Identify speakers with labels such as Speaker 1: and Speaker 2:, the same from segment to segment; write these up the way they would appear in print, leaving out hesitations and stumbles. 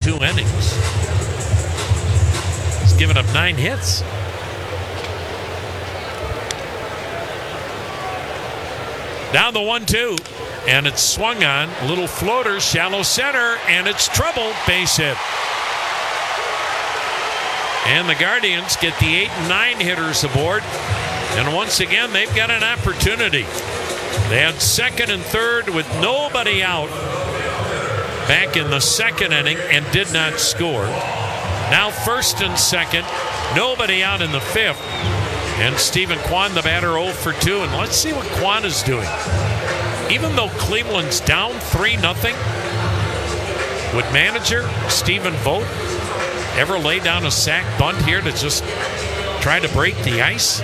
Speaker 1: 2 innings. He's given up 9 hits. Down the 1-2, and it's swung on. Little floater, shallow center, and it's trouble. Base hit. And the Guardians get the 8 and 9 hitters aboard. And once again, they've got an opportunity. They had second and third with nobody out back in the second inning and did not score. Now first and second, nobody out in the fifth. And Stephen Kwan, the batter, 0 for 2. And let's see what Kwan is doing. Even though Cleveland's down 3-0, would manager Stephen Vogt ever lay down a sac bunt here to just try to break the ice?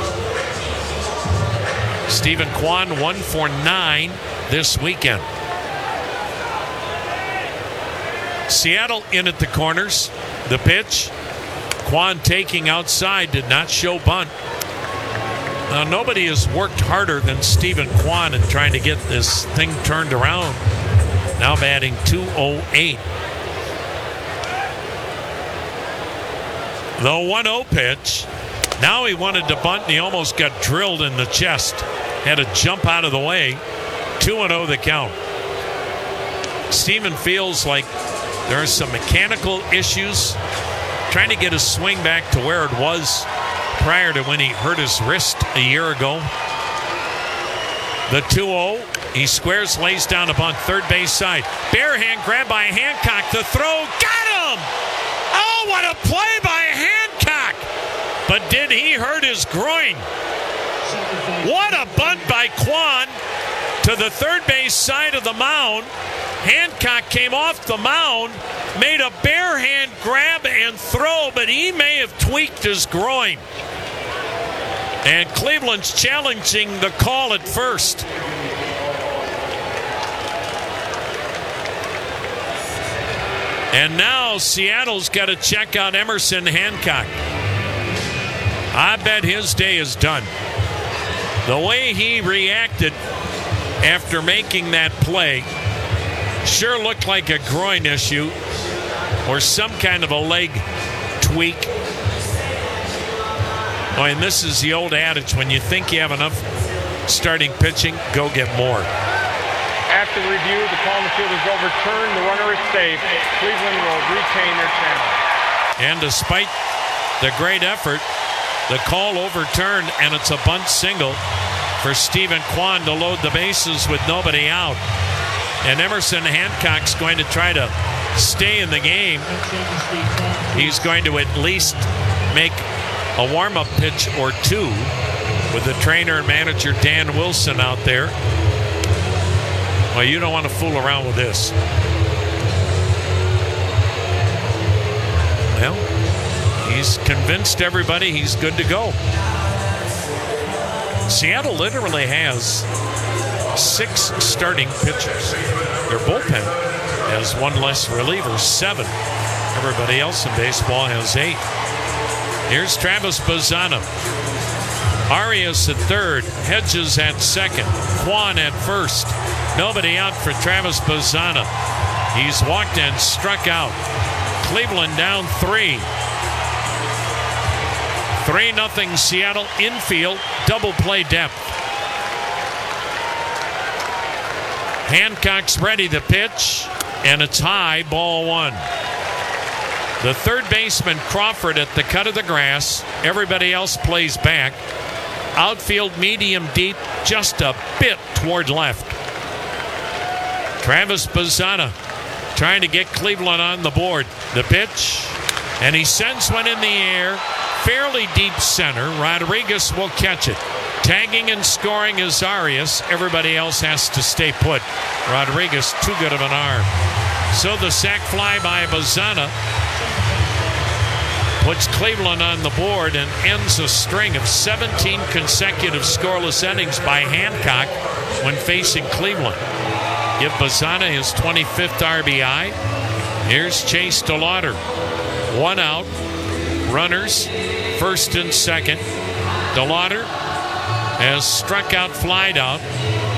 Speaker 1: Stephen Kwan 1 for 9 this weekend. Seattle in at the corners. The pitch. Kwan taking outside, did not show bunt. Now, nobody has worked harder than Stephen Kwan in trying to get this thing turned around. Now batting .208. The 1-0 pitch. Now he wanted to bunt and he almost got drilled in the chest. Had to jump out of the way. 2-0 the count. Stephen feels like there are some mechanical issues. Trying to get his swing back to where it was prior to when he hurt his wrist a year ago. The 2-0. He squares, lays down a bunt, third base side. Bare hand grab by Hancock. The throw. Got him! Oh, what a play by Hancock! But did he hurt his groin? What a bunt by Kwan to the third base side of the mound. Hancock came off the mound, made a bare hand grab and throw, but he may have tweaked his groin. And Cleveland's challenging the call at first. And now Seattle's got to check out Emerson Hancock. I bet his day is done. The way he reacted after making that play sure looked like a groin issue or some kind of a leg tweak. Oh, and this is the old adage, when you think you have enough starting pitching, go get more.
Speaker 2: After the review, the call in the field is overturned. The runner is safe. Cleveland will retain their challenge.
Speaker 1: And despite the great effort, the call overturned, and it's a bunt single for Stephen Kwan to load the bases with nobody out. And Emerson Hancock's going to try to stay in the game. He's going to at least make a warm-up pitch or two with the trainer and manager Dan Wilson out there. Well, you don't want to fool around with this. Well, he's convinced everybody he's good to go. Seattle literally has 6 starting pitchers. Their bullpen has 1 less reliever, 7. Everybody else in baseball has 8. Here's Travis Bazzana. Arias at third, Hedges at second, Kwan at first. Nobody out for Travis Bazzana. He's walked and struck out. Cleveland down 3. 3-0 Seattle. Infield, double play depth. Hancock's ready to pitch, and it's high, ball 1. The third baseman, Crawford, at the cut of the grass. Everybody else plays back. Outfield, medium deep, just a bit toward left. Travis Bazzana trying to get Cleveland on the board. The pitch, and he sends one in the air, fairly deep center. Rodriguez will catch it. Tagging and scoring is Arias. Everybody else has to stay put. Rodriguez, too good of an arm. So the sac fly by Bazzana puts Cleveland on the board and ends a string of 17 consecutive scoreless innings by Hancock when facing Cleveland. Give Bazzana his 25th RBI. Here's Chase DeLauder. 1 out. Runners, first and second. DeLauder has struck out, flied out.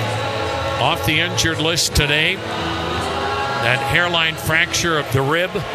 Speaker 1: Off the injured list today. That hairline fracture of the rib